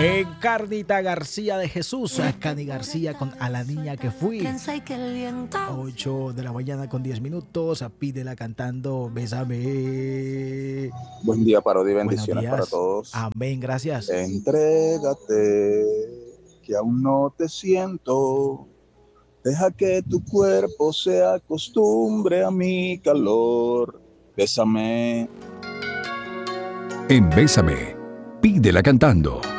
Carnita García de Jesús, Cani García con A la niña que fui. 8 de la mañana con 10 minutos. Pídela cantando Bésame. Buen día, Parodi, Buenos bendiciones para días. todos. Amén, gracias. Entrégate, que aún no te siento. Deja que tu cuerpo se acostumbre a mi calor. Bésame. En Bésame, pídela cantando.